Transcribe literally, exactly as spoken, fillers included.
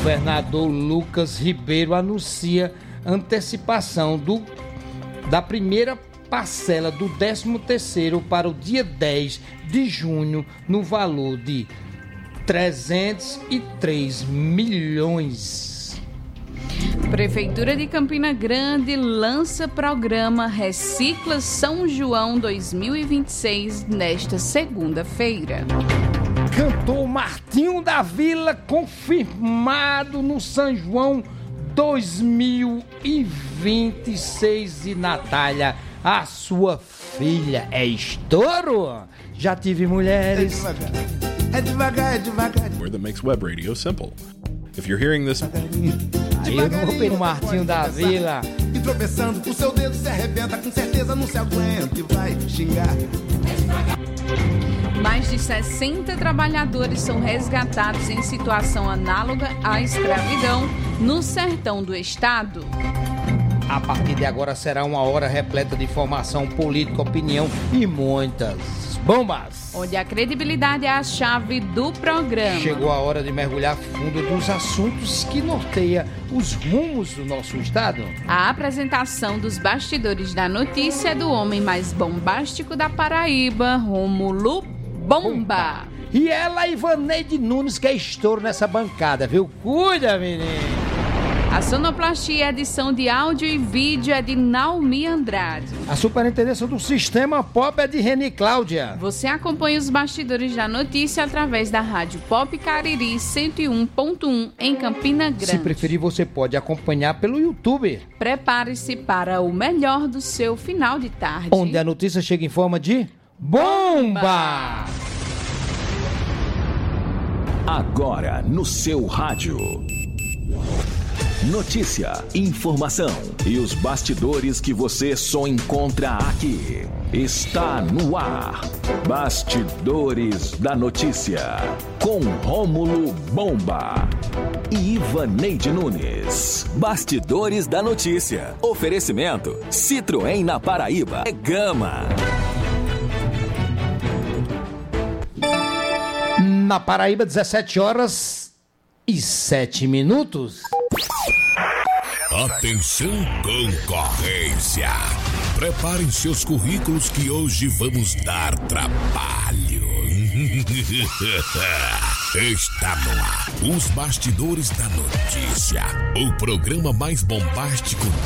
governador Lucas Ribeiro anuncia antecipação do, da primeira parcela do décimo terceiro para o dia dez de junho no valor de trezentos e três milhões. Prefeitura de Campina Grande lança programa Recicla São João dois mil e vinte e seis nesta segunda-feira. Cantor Martinho da Vila confirmado no São João dois mil e vinte e seis. E Natália, a sua filha é estouro? Já tive mulheres. É devagar, é devagar, é devagar. Where that makes web radio simple. If you're hearing this... Aí eu não vou pedir o Martinho da Vila. E tropeçando, o seu dedo se arrebenta, com certeza não se aguenta e vai xingar. Mais de sessenta trabalhadores são resgatados em situação análoga à escravidão no sertão do estado. A partir de agora será uma hora repleta de informação política, opinião e muitas bombas. Onde a credibilidade é a chave do programa. Chegou a hora de mergulhar fundo dos assuntos que norteiam os rumos do nosso estado. A apresentação dos bastidores da notícia é do homem mais bombástico da Paraíba, Rômulo Bomba. E ela, Ivaneide Nunes, que é estouro nessa bancada, viu? Cuida, menino. A sonoplastia e edição de áudio e vídeo é de Naomi Andrade. A superintendência do Sistema Pop é de Reni Cláudia. Você acompanha os bastidores da notícia através da Rádio Pop Cariri cento e um ponto um em Campina Grande. Se preferir, você pode acompanhar pelo YouTube. Prepare-se para o melhor do seu final de tarde. Onde a notícia chega em forma de bomba! Agora no seu rádio. Notícia, informação e os bastidores que você só encontra aqui. Está no ar. Bastidores da Notícia. Com Rômulo Bomba e Ivaneide Nunes. Bastidores da Notícia. Oferecimento. Citroën na Paraíba. É Gama. Na Paraíba, dezessete horas e sete minutos. Atenção, concorrência! Preparem seus currículos que hoje vamos dar trabalho. Está no ar, os bastidores da notícia. O programa mais bombástico